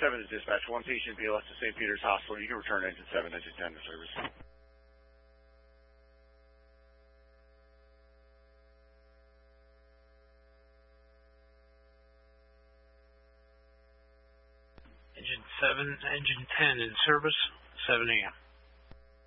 7 is dispatch. One patient BLS to St. Peter's Hospital. You can return engine 7, engine 10 to service. Engine 7, engine 10 in service, 7 a.m.